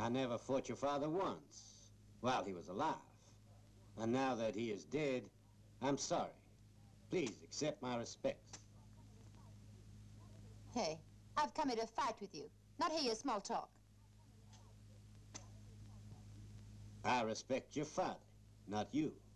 I never fought your father once, while he was alive. And now that he is dead, I'm sorry. Please accept my respects. Hey, I've come here to fight with you, not hear your small talk. I respect your father, not you.